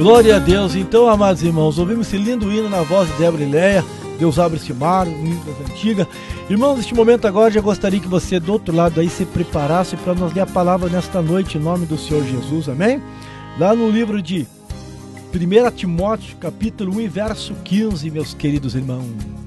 Glória a Deus. Então, amados irmãos, ouvimos esse lindo hino na voz de Débora e Leia. Deus abre este mar, um hino das antigas. Irmãos, neste momento agora, já gostaria que você do outro lado aí se preparasse para nós ler a palavra nesta noite, em nome do Senhor Jesus, amém? Lá no livro de 1 Timóteo, capítulo 1, verso 15, meus queridos irmãos.